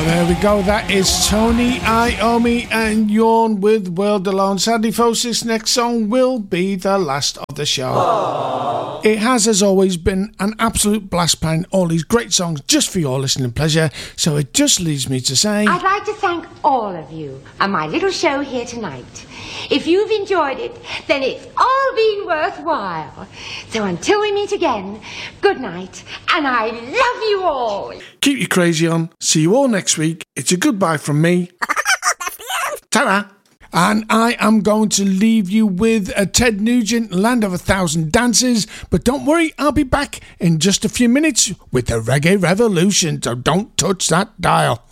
Oh, there we go. That is Tony Iommi and Yawn with World Alone. Sadly, folks, this next song will be the last of the show. Aww. It has, as always, been an absolute blast playing all these great songs just for your listening pleasure. So it just leaves me to say, I'd like to thank all of you on my little show here tonight. If you've enjoyed it, then it's all been worthwhile. So until we meet again, good night, and I love you all. Keep your crazy on. See you all next week. It's a goodbye from me. That's the end. Ta-ra. And I am going to leave you with a Ted Nugent, Land of a Thousand Dances. But don't worry, I'll be back in just a few minutes with the Reggae Revolution. So don't touch that dial.